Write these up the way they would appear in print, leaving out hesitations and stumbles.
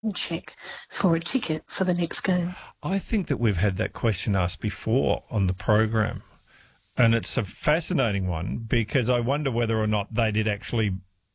check for a ticket for the next game. I think that we've had that question asked before on the program, and it's a fascinating one because I wonder whether or not they did actually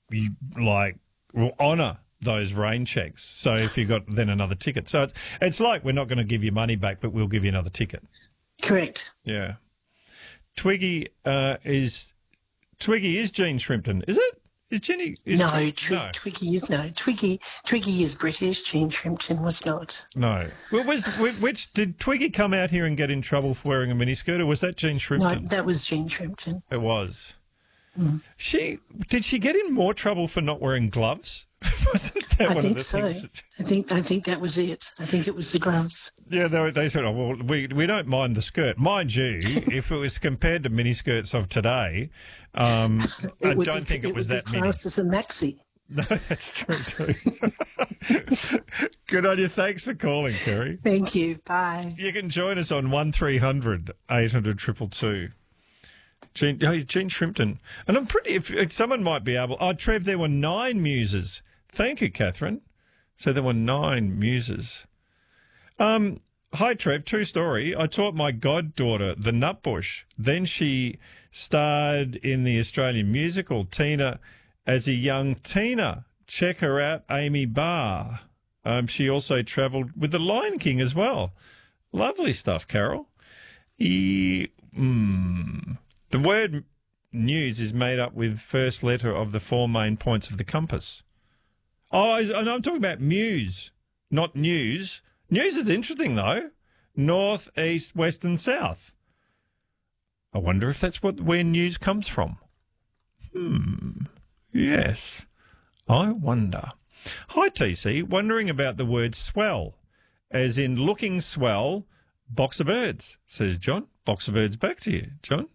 honour those rain checks. So if you got then another ticket. So it's like we're not going to give you money back, but we'll give you another ticket. Correct. Yeah. Twiggy is Jean Shrimpton, is it? Is Jenny? No, Twiggy is Twiggy is British. Jean Shrimpton was not. No. Well, which did Twiggy come out here and get in trouble for wearing a miniskirt, or was that Jean Shrimpton? No, that was Jean Shrimpton. It was. Mm. Did she get in more trouble for not wearing gloves? Wasn't that one of the things? I think that was it. I think it was the gloves. Yeah, they said, "Oh well, we don't mind the skirt, mind you." If it was compared to miniskirts of today, I don't think it was that mini. Classed as a maxi. No, that's true too. Good on you. Thanks for calling, Kerry. Thank you. Bye. You can join us on 1300 800 222. Jean Shrimpton. And I'm pretty, if someone might be able, Trev, there were 9 muses. Thank you, Catherine. So there were 9 muses. Hi, Trev, true story. I taught my goddaughter the Nutbush. Then she starred in the Australian musical Tina as a young Tina. Check her out, Amy Barr. She also travelled with the Lion King as well. Lovely stuff, Carol. The word news is made up with first letter of the 4 main points of the compass. Oh, and I'm talking about muse, not news. News is interesting, though. North, east, west and south. I wonder if that's where news comes from. Yes, I wonder. Hi, TC. Wondering about the word swell, as in looking swell, box of birds, says John. Box of birds back to you, John.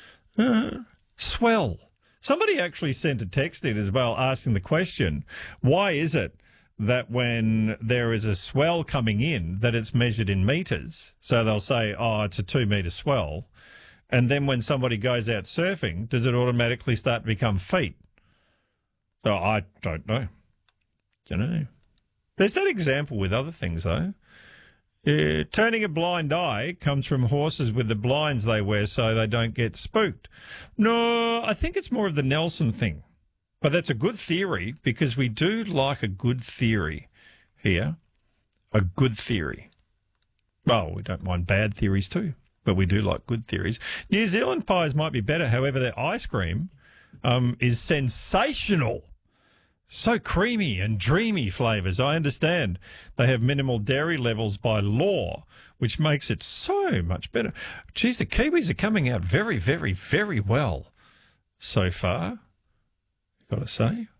Swell. Somebody actually sent a text in as well asking the question, why is it that when there is a swell coming in that it's measured in metres? So they'll say, oh, it's a 2-metre swell. And then when somebody goes out surfing, does it automatically start to become feet? Oh, I don't know. Don't know. There's that example with other things, though. Turning a blind eye comes from horses with the blinds they wear so they don't get spooked. No, I think it's more of the Nelson thing. But that's a good theory because we do like a good theory here. A good theory. Well, we don't mind bad theories too, but we do like good theories. New Zealand pies might be better. However, their ice cream is sensational. So creamy and dreamy flavours. I understand they have minimal dairy levels by law, which makes it so much better. Geez, the Kiwis are coming out very, very, very well so far, got to say.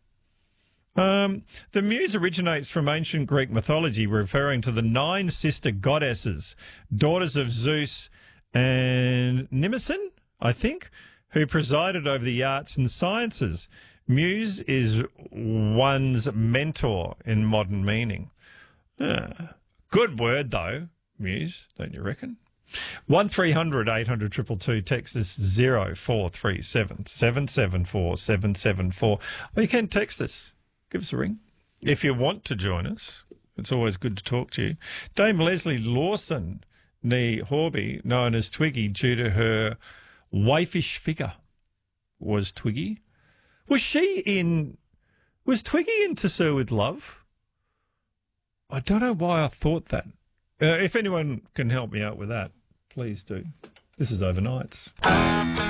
The muse originates from ancient Greek mythology, referring to the 9 sister goddesses, daughters of Zeus and Mnemosyne, I think, who presided over the arts and sciences. Muse is one's mentor in modern meaning. Good word, though, muse, don't you reckon? 1300 800 222, text us 0437 774 774. Or you can text us. Give us a ring. If you want to join us, it's always good to talk to you. Dame Leslie Lawson, nee Horby, known as Twiggy due to her waifish figure, was Twiggy. Was Twiggy in To Sir With Love? I don't know why I thought that. If anyone can help me out with that, please do. This is Overnights.